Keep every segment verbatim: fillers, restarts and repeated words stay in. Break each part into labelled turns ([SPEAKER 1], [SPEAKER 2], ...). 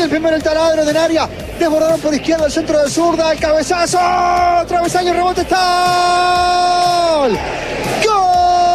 [SPEAKER 1] primero el taladro del área. Desbordaron por izquierda, el centro de zurda, el cabezazo. Travesaño, rebote, está. ¡Gol! ¡Gol!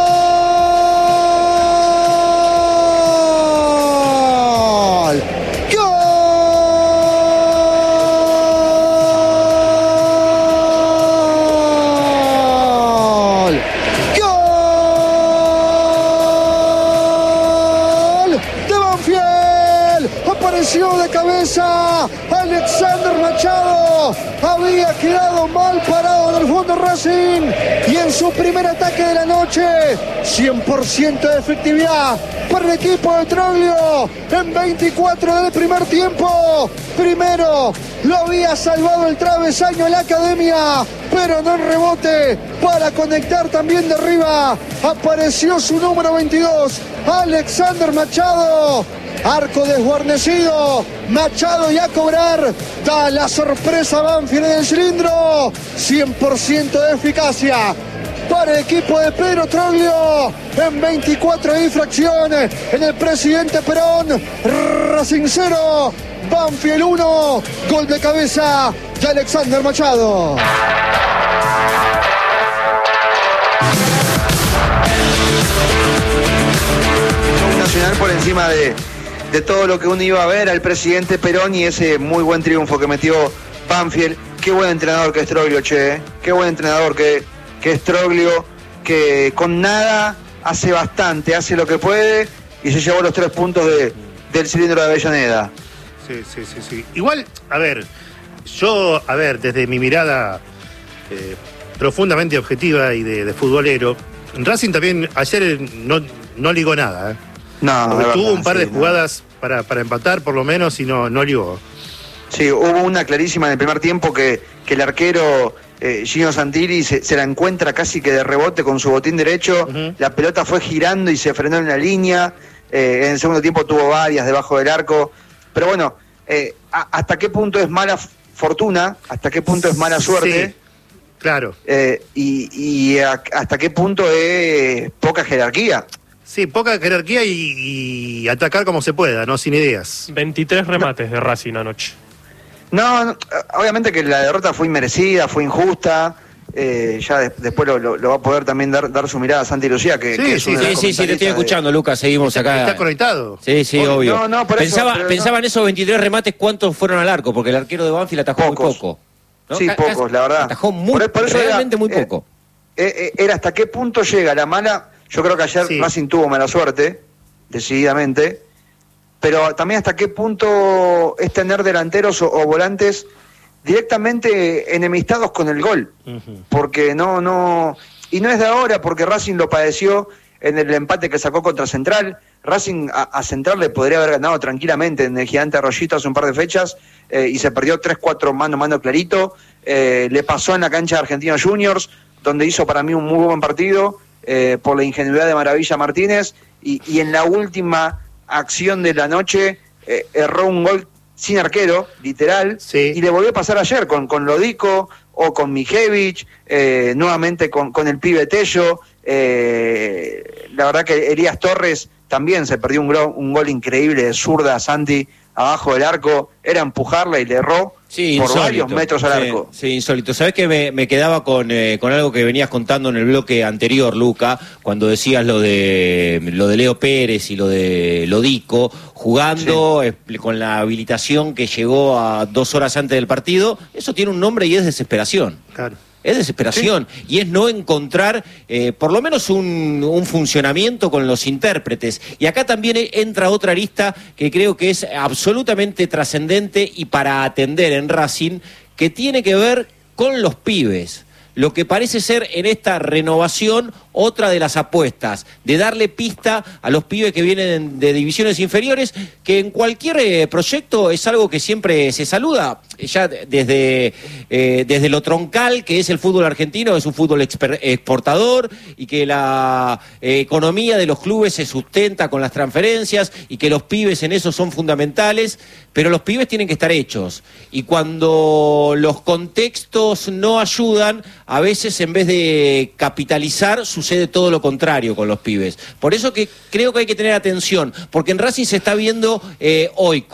[SPEAKER 1] De cabeza, Alexander Machado había quedado mal parado en el fondo Racing y en su primer ataque de la noche, cien por ciento de efectividad para el equipo de Troglio en veinticuatro del primer tiempo. Primero lo había salvado el travesaño en la academia, pero no en rebote para conectar también de arriba. Apareció su número veintidós, Alexander Machado. Arco desguarnecido, Machado y a cobrar, da la sorpresa Banfield en el cilindro, cien por ciento de eficacia para el equipo de Pedro Troglio en veinticuatro de infracción en el Presidente Perón. Racing cero, Banfield uno, gol de cabeza de Alexander Machado.
[SPEAKER 2] Nacional por encima de de todo lo que uno iba a ver al Presidente Perón y ese muy buen triunfo que metió Banfield. Qué buen entrenador que es Troglio, che. Qué buen entrenador que, que es Troglio, que con nada hace bastante, hace lo que puede y se llevó los tres puntos de, del cilindro de Avellaneda.
[SPEAKER 3] Sí, sí, sí, sí. Igual, a ver, yo, a ver, desde mi mirada eh, profundamente objetiva y de, de futbolero, Racing también ayer no, no ligó nada, ¿eh?
[SPEAKER 2] No,
[SPEAKER 3] Porque tuvo
[SPEAKER 2] verdad,
[SPEAKER 3] un par
[SPEAKER 2] sí,
[SPEAKER 3] de jugadas no. para, para empatar por lo menos y no, no ligó.
[SPEAKER 2] Sí, hubo una clarísima en el primer tiempo que, que el arquero eh, Gino Santilli se, se la encuentra casi que de rebote con su botín derecho. Uh-huh. La pelota fue girando y se frenó en la línea. Eh, en el segundo tiempo tuvo varias debajo del arco. Pero bueno, eh, a, ¿hasta qué punto es mala fortuna? ¿Hasta qué punto es mala suerte?
[SPEAKER 3] Sí, claro.
[SPEAKER 2] Eh, y y a, ¿hasta qué punto es poca jerarquía?
[SPEAKER 3] Sí, poca jerarquía y, y atacar como se pueda, ¿no? Sin ideas.
[SPEAKER 4] veintitrés remates no. de Racing anoche.
[SPEAKER 2] No, no, obviamente que la derrota fue inmerecida, fue injusta. Eh, ya de, después lo, lo, lo va a poder también dar, dar su mirada a Santi Lucía, que,
[SPEAKER 5] sí,
[SPEAKER 2] que es
[SPEAKER 5] sí, sí, sí, sí, te estoy escuchando, de... Lucas, seguimos
[SPEAKER 3] está,
[SPEAKER 5] acá.
[SPEAKER 3] ¿Está conectado?
[SPEAKER 5] Sí, sí,
[SPEAKER 2] oh,
[SPEAKER 5] obvio.
[SPEAKER 2] No, no, por
[SPEAKER 5] Pensaba,
[SPEAKER 2] eso,
[SPEAKER 5] pensaba
[SPEAKER 2] no.
[SPEAKER 5] en esos veintitrés remates, ¿cuántos fueron al arco? Porque el arquero de Banfield atajó
[SPEAKER 2] pocos.
[SPEAKER 5] muy poco. ¿No?
[SPEAKER 2] Sí,
[SPEAKER 5] C-
[SPEAKER 2] pocos, la verdad.
[SPEAKER 5] Atajó muy,
[SPEAKER 2] por, por eso
[SPEAKER 5] realmente
[SPEAKER 2] era,
[SPEAKER 5] muy
[SPEAKER 2] eh,
[SPEAKER 5] poco.
[SPEAKER 2] Eh, eh, era hasta qué punto llega la mala. Yo creo que ayer sí. Racing tuvo mala suerte, decididamente, pero también hasta qué punto es tener delanteros o, o volantes directamente enemistados con el gol, uh-huh. porque no, no, y no es de ahora, porque Racing lo padeció en el empate que sacó contra Central. Racing a, a Central le podría haber ganado tranquilamente en el Gigante Arroyito hace un par de fechas, eh, y se perdió tres cuatro mano a mano clarito. Eh, le pasó en la cancha de Argentinos Juniors, donde hizo para mí un muy buen partido, eh, por la ingenuidad de Maravilla Martínez, y, y en la última acción de la noche eh, erró un gol sin arquero, literal,
[SPEAKER 3] sí.
[SPEAKER 2] y le volvió a pasar ayer con, con Lodico o con Mijevich, eh, nuevamente con, con el pibe Tello. Eh, la verdad que Elías Torres también se perdió un, gol, un gol increíble de zurda, Santi, abajo del arco, era empujarla y le erró.
[SPEAKER 5] Sí,
[SPEAKER 2] por
[SPEAKER 5] insólito.
[SPEAKER 2] varios metros al
[SPEAKER 5] sí,
[SPEAKER 2] arco.
[SPEAKER 5] Sí, insólito. ¿Sabés que me, me quedaba con, eh, con algo que venías contando en el bloque anterior, Luca, cuando decías lo de lo de Leo Pérez y lo de Lodico, jugando sí. eh, con la habilitación que llegó a dos horas antes del partido? Eso tiene un nombre y es desesperación.
[SPEAKER 3] Claro.
[SPEAKER 5] Es desesperación, sí. Y es no encontrar eh, por lo menos un, un funcionamiento con los intérpretes. Y acá también entra otra arista que creo que es absolutamente trascendente y para atender en Racing, que tiene que ver con los pibes. Lo que parece ser en esta renovación otra de las apuestas, de darle pista a los pibes que vienen de divisiones inferiores, que en cualquier eh, proyecto es algo que siempre se saluda, ya desde, eh, desde lo troncal, que es el fútbol argentino, es un fútbol exper- exportador, y que la eh, economía de los clubes se sustenta con las transferencias, y que los pibes en eso son fundamentales, pero los pibes tienen que estar hechos, y cuando los contextos no ayudan, a veces en vez de capitalizar, sucede todo lo contrario con los pibes. Por eso que creo que hay que tener atención, porque en Racing se está viendo eh, hoy